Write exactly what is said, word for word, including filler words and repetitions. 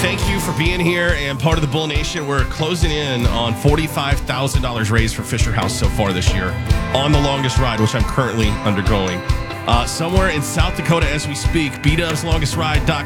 thank you for being here and part of the Bull Nation. We're closing in on forty-five thousand dollars raised for Fisher House so far this year on the longest ride, which I'm currently undergoing. Uh, somewhere in South Dakota as we speak, b dubs longest ride dot